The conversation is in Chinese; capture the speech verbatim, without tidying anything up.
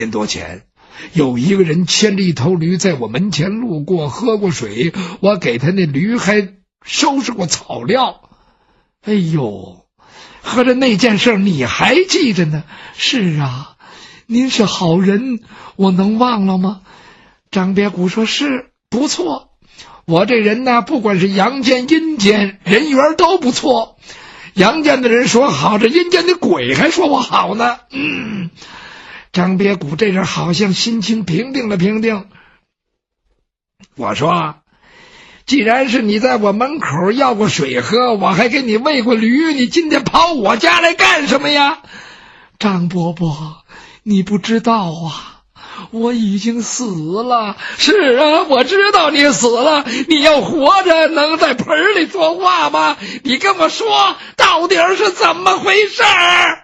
年多前，有一个人牵着一头驴在我门前路过，喝过水，我给他那驴还收拾过草料。哎呦，合着那件事你还记着呢？是啊，您是好人，我能忘了吗？张别谷说，是，不错，我这人呢，不管是阳间阴间，人缘都不错。阳间的人说好，这阴间的鬼还说我好呢。嗯，张别谷这人好像心情平定了平定。我说，既然是你在我门口要过水喝，我还给你喂过驴，你今天跑我家来干什么呀？张伯伯，你不知道啊，我已经死了。是啊，我知道你死了，你要活着能在盆里说话吗？你跟我说到底是怎么回事儿？